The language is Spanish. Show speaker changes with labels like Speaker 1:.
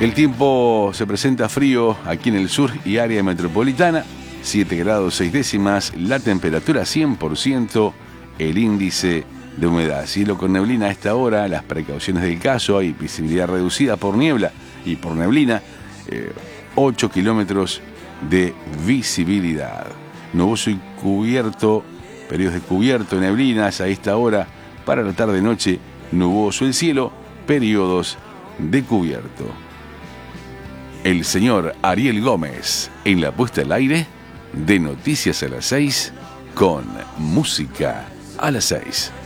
Speaker 1: El tiempo se presenta frío aquí en el sur y área metropolitana, 7 grados 6 décimas, la temperatura 100%, el índice de humedad. Cielo con neblina a esta hora, las precauciones del caso, hay visibilidad reducida por niebla y por neblina, 8 kilómetros de visibilidad. Nuboso y cubierto, periodos de cubierto, neblinas a esta hora, para la tarde-noche, nuboso el cielo, periodos de cubierto. El señor Ariel Gómez en la puesta al aire de Noticias a las 6 con música a las 6.